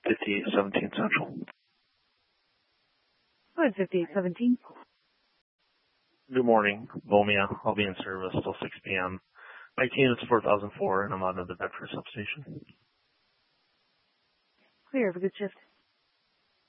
5817 Central. Go ahead, 5817. Good morning, Bomia. I'll be in service till 6 p.m. My team is 4004, and I'm out of the Bedford substation. Clear. Have a good shift.